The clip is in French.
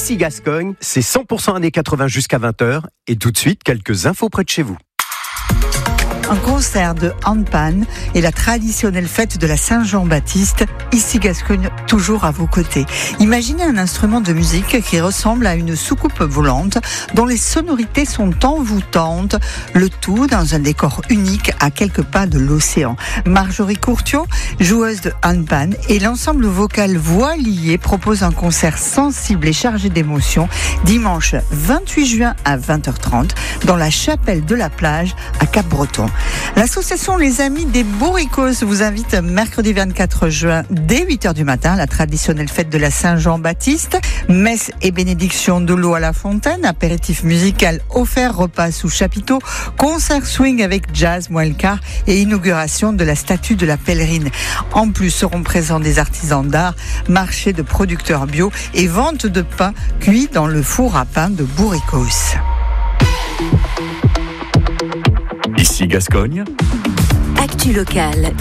Ici Gascogne, c'est 100% années 80 jusqu'à 20h. Et tout de suite, quelques infos près de chez vous. Un concert de handpan et la traditionnelle fête de la Saint-Jean-Baptiste, ici Gascogne, toujours à vos côtés. Imaginez un instrument de musique qui ressemble à une soucoupe volante dont les sonorités sont envoûtantes, le tout dans un décor unique à quelques pas de l'océan. Marjorie Courtiot, joueuse de handpan, et l'ensemble vocal Voilier propose un concert sensible et chargé d'émotions dimanche 28 juin à 20h30 dans la chapelle de la plage à Cap-Breton. L'association Les Amis des Bourricos vous invite mercredi 24 juin dès 8h du matin à la traditionnelle fête de la Saint-Jean-Baptiste. Messe et bénédiction de l'eau à la fontaine, apéritif musical offert, repas sous chapiteau, concert swing avec jazz, moelcar et inauguration de la statue de la pèlerine. En plus seront présents des artisans d'art, marché de producteurs bio et vente de pain cuit dans le four à pain de Bourricos. Ici Gascogne. Actu locale.